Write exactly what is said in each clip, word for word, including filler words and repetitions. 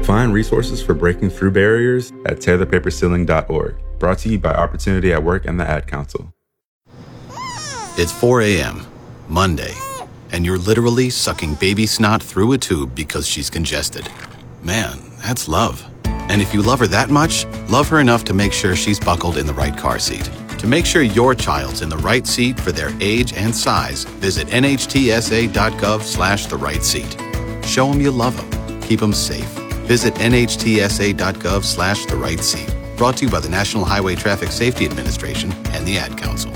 Find resources for breaking through barriers at tear the paper ceiling dot org. Brought to you by Opportunity at Work and the Ad Council. It's four a.m., Monday, and you're literally sucking baby snot through a tube because she's congested. Man, that's love. And if you love her that much, love her enough to make sure she's buckled in the right car seat. To make sure your child's in the right seat for their age and size, visit nhtsa.gov slash the right seat. Show them you love them. Keep them safe. Visit nhtsa.gov slash the right seat. Brought to you by the National Highway Traffic Safety Administration and the Ad Council.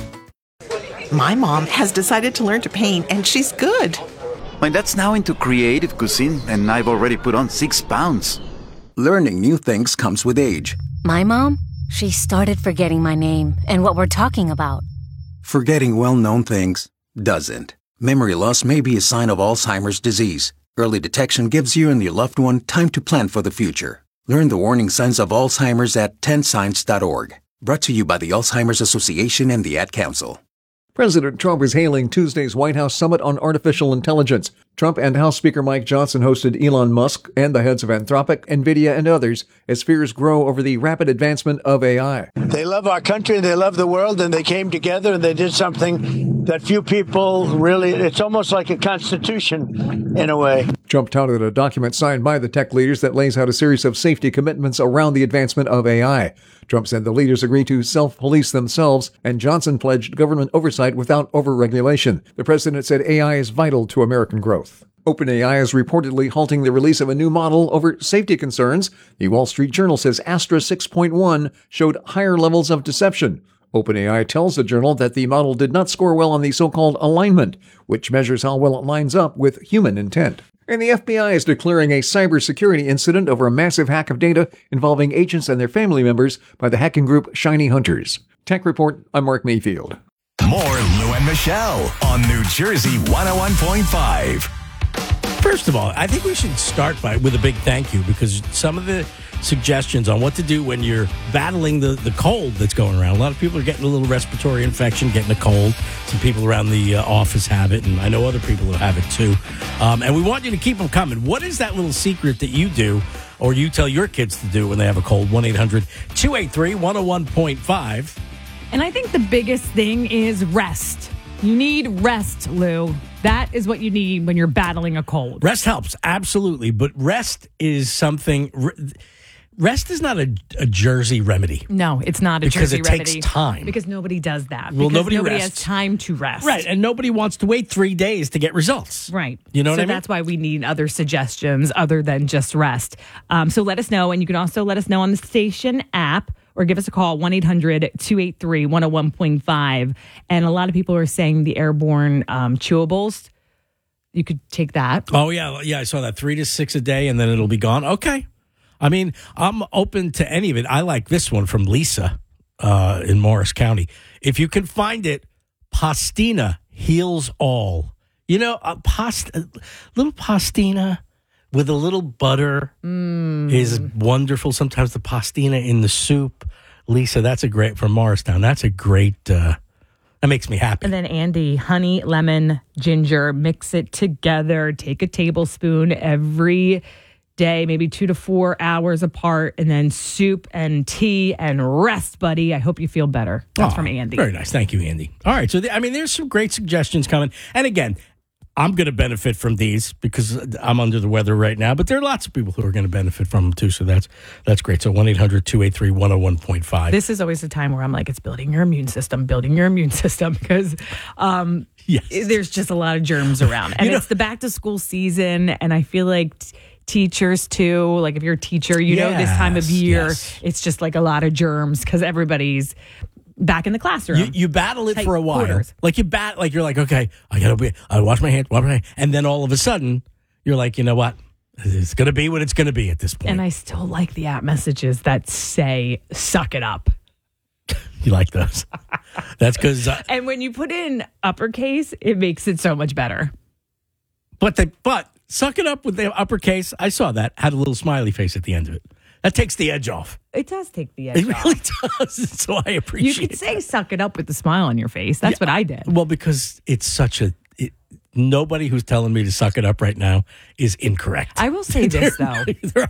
My mom has decided to learn to paint, and she's good. My dad's now into creative cuisine, and I've already put on six pounds. Learning new things comes with age. My mom, she started forgetting my name and what we're talking about. Forgetting well-known things doesn't. Memory loss may be a sign of Alzheimer's disease. Early detection gives you and your loved one time to plan for the future. Learn the warning signs of Alzheimer's at ten signs dot org. Brought to you by the Alzheimer's Association and the Ad Council. President Trump is hailing Tuesday's White House Summit on Artificial Intelligence. Trump and House Speaker Mike Johnson hosted Elon Musk and the heads of Anthropic, NVIDIA, and others as fears grow over the rapid advancement of A I. They love our country, they love the world, and they came together and they did something that few people really, it's almost like a constitution in a way. Trump touted a document signed by the tech leaders that lays out a series of safety commitments around the advancement of A I. Trump said the leaders agreed to self-police themselves, and Johnson pledged government oversight without overregulation. The president said A I is vital to American growth. OpenAI is reportedly halting the release of a new model over safety concerns. The Wall Street Journal says Astra six point one showed higher levels of deception. OpenAI tells the journal that the model did not score well on the so-called alignment, which measures how well it lines up with human intent. And the F B I is declaring a cybersecurity incident over a massive hack of data involving agents and their family members by the hacking group Shiny Hunters. Tech Report, I'm Mark Mayfield. More Lou and Michelle on New Jersey one oh one point five. First of all, I think we should start by with a big thank you, because some of the suggestions on what to do when you're battling the, the cold that's going around. A lot of people are getting a little respiratory infection, getting a cold. Some people around the uh, office have it, and I know other people who have it too. Um, and we want you to keep them coming. What is that little secret that you do or you tell your kids to do when they have a cold? one eight hundred two eight three one oh one point five. And I think the biggest thing is rest. You need rest, Lou. That is what you need when you're battling a cold. Rest helps, absolutely. But rest is something... Rest is not a, a Jersey remedy. No, it's not a because Jersey it remedy. Because it takes time. Because nobody does that. Well, because nobody, nobody rests. has time to rest. Right, and nobody wants to wait three days to get results. Right. You know so what I mean? So that's why we need other suggestions other than just rest. Um, so let us know, and you can also let us know on the station app, or give us a call, one eight hundred two eight three one oh one point five. And a lot of people are saying the airborne um, chewables, you could take that. Oh, yeah. Yeah, I saw that. Three to six a day, and then it'll be gone. Okay. I mean, I'm open to any of it. I like this one from Lisa uh, in Morris County. If you can find it, Pastina heals all. You know, a past, a little Pastina with a little butter mm. is wonderful. Sometimes the Pastina in the soup. Lisa, that's a great, from Morristown, that's a great, uh, that makes me happy. And then Andy, honey, lemon, ginger, mix it together. Take a tablespoon every day, maybe two to four hours apart, and then soup and tea and rest, buddy. I hope you feel better. That's oh, from Andy. Very nice. Thank you, Andy. All right. So, the, I mean, there's some great suggestions coming. And again, I'm going to benefit from these because I'm under the weather right now, but there are lots of people who are going to benefit from them too. So that's that's great. So one eight hundred two eight three one oh one point five. This is always the time where I'm like, it's building your immune system, building your immune system, because um, yes. there's just a lot of germs around. And you know, it's the back to school season. And I feel like t- teachers too, like if you're a teacher, you yes, know, this time of year, yes. it's just like a lot of germs because everybody's back in the classroom. You, you battle it Tight for a while. Quarters. Like you bat, like you're like, okay, I gotta be, I wash my hands, wash my hands. And then all of a sudden, you're like, you know what? It's gonna be what it's gonna be at this point. And I still like the app messages that say, suck it up. You like those? That's because. Uh, and when you put in uppercase, it makes it so much better. But they, but suck it up with the uppercase. I saw that. Had a little smiley face at the end of it. That takes the edge off. It does take the edge it off. It really does. So I appreciate it. You could say suck it up with the smile on your face. That's yeah, what I did. Well, because it's such a... It, nobody who's telling me to suck it up right now is incorrect. I will say this, though. They're one